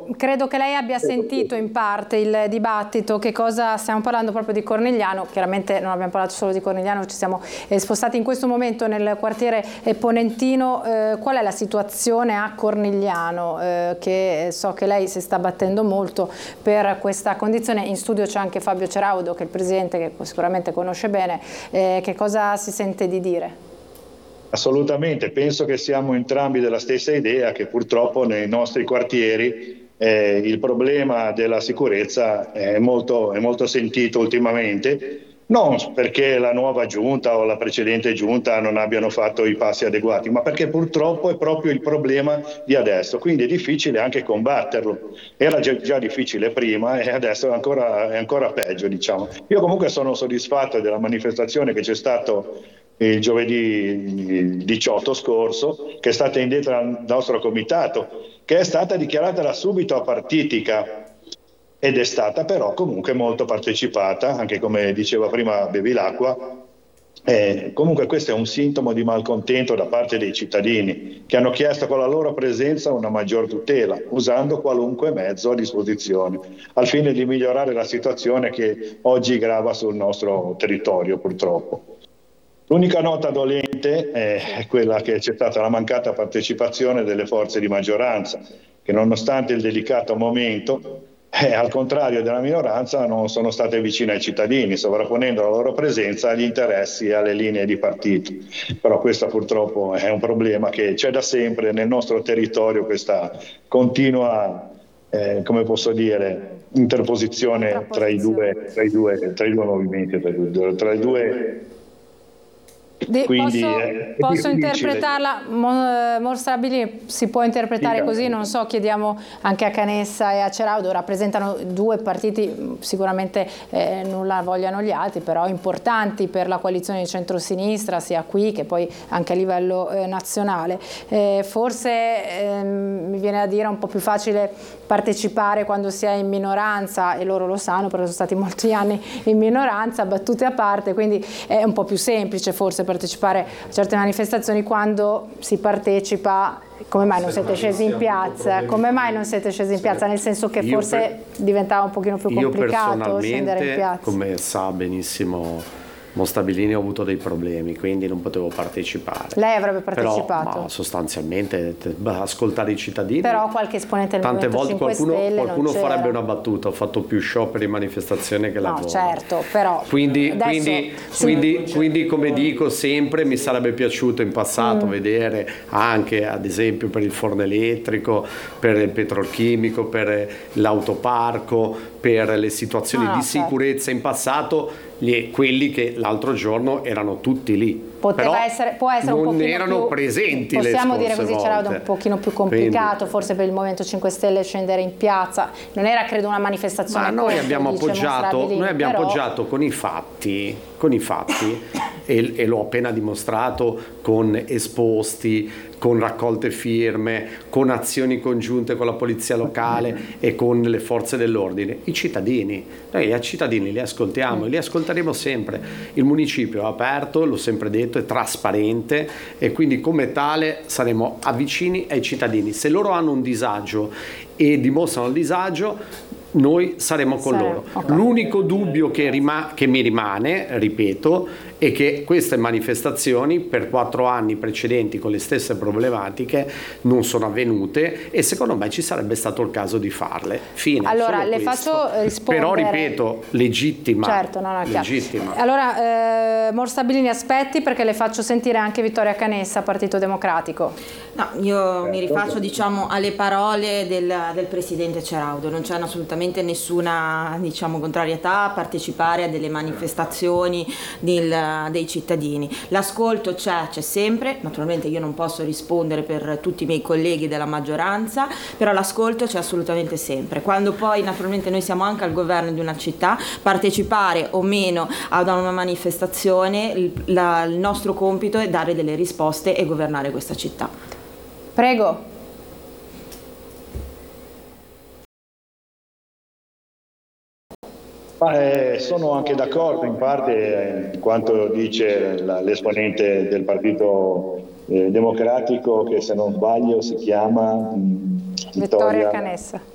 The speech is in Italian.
credo che lei abbia sentito in parte il dibattito. Che cosa stiamo parlando? Proprio di Cornigliano. Chiaramente non abbiamo parlato solo di Cornigliano, ci siamo spostati in questo momento nel quartiere ponentino. Qual è la situazione a Cornigliano? Che so che lei si sta battendo molto per questa condizione. In studio c'è anche Fabio Ceraudo, che è il presidente, che sicuramente conosce bene. Che cosa si sente di dire? Assolutamente, penso che siamo entrambi della stessa idea, che purtroppo nei nostri quartieri il problema della sicurezza è molto sentito ultimamente, non perché la nuova giunta o la precedente giunta non abbiano fatto i passi adeguati, ma perché purtroppo è proprio il problema di adesso, quindi è difficile anche combatterlo. Era già difficile prima e adesso è ancora peggio, diciamo. Io comunque sono soddisfatto della manifestazione che c'è stato il giovedì 18 scorso, che è stata indetta dal nostro comitato, che è stata dichiarata da subito apartitica ed è stata però comunque molto partecipata, anche come diceva prima Bevilacqua. Comunque questo è un sintomo di malcontento da parte dei cittadini, che hanno chiesto con la loro presenza una maggior tutela, usando qualunque mezzo a disposizione, al fine di migliorare la situazione che oggi grava sul nostro territorio, purtroppo. L'unica nota dolente è quella che c'è stata la mancata partecipazione delle forze di maggioranza, che nonostante il delicato momento, al contrario della minoranza, non sono state vicine ai cittadini, sovrapponendo la loro presenza agli interessi e alle linee di partito. Però questo purtroppo è un problema che c'è da sempre nel nostro territorio, questa continua, come posso dire, interposizione tra i due movimenti, tra i due. Quindi posso interpretarla, Morstabilini, si può interpretare così, non so, chiediamo anche a Canessa e a Ceraudo, rappresentano due partiti, sicuramente non la vogliano gli altri, però importanti per la coalizione di centrosinistra, sia qui che poi anche a livello nazionale. Forse mi viene da dire è un po' più facile partecipare quando si è in minoranza, e loro lo sanno perché sono stati molti anni in minoranza, battute a parte, quindi è un po' più semplice forse partecipare a certe manifestazioni. Quando si partecipa, come mai non siete scesi in piazza? Come mai non siete scesi in piazza? Nel senso che forse diventava un pochino più complicato scendere in piazza. Come sa benissimo Morstabilini, ho avuto dei problemi, quindi non potevo partecipare. Lei avrebbe partecipato? Però, sostanzialmente ascoltare i cittadini. Però qualche esponente del tante Movimento volte 5 Stelle qualcuno farebbe una battuta: ho fatto più scioperi e manifestazioni che lavoro. No, certo, però quindi come dico sempre, mi sarebbe piaciuto in passato vedere anche, ad esempio, per il forno elettrico, per il petrolchimico, per l'autoparco, per le situazioni di sicurezza in passato, quelli che l'altro giorno erano tutti lì. Può essere un non erano più, presenti, possiamo le dire così, volte. c'era un pochino più complicato. Quindi, forse per il Movimento 5 Stelle scendere in piazza non era, credo, una manifestazione. Ma noi abbiamo appoggiato con i fatti e l'ho appena dimostrato con esposti, con raccolte firme, con azioni congiunte con la polizia locale e con le forze dell'ordine, i cittadini. Noi ai cittadini li ascoltiamo e li ascolteremo sempre. Il municipio è aperto, l'ho sempre detto, è trasparente e quindi come tale saremo vicini ai cittadini. Se loro hanno un disagio e dimostrano il disagio, noi saremo con loro. Okay. L'unico dubbio che mi rimane, ripeto, è che queste manifestazioni per 4 anni precedenti con le stesse problematiche non sono avvenute e secondo me ci sarebbe stato il caso di farle. Fine. Allora, le faccio rispondere. Però ripeto, legittima. Certo, non è legittima. Allora, Morstabilini, aspetti, perché le faccio sentire anche Vittoria Canessa, Partito Democratico. No, io mi rifaccio, diciamo, alle parole del presidente Ceraudo. Non c'è assolutamente nessuna, diciamo, contrarietà a partecipare a delle manifestazioni dei cittadini. L'ascolto c'è sempre, naturalmente io non posso rispondere per tutti i miei colleghi della maggioranza, però l'ascolto c'è assolutamente sempre. Quando poi naturalmente noi siamo anche al governo di una città, partecipare o meno ad una manifestazione, il nostro compito è dare delle risposte e governare questa città. Prego. Sono anche d'accordo in parte in quanto dice l'esponente del Partito Democratico, che se non sbaglio si chiama Vittoria Canessa.